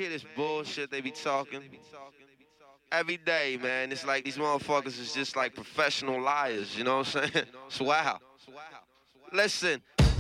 hear this bullshit they be talking every day, man. It's like these motherfuckers is just like professional liars, you know what I'm saying? It's wow. Listen,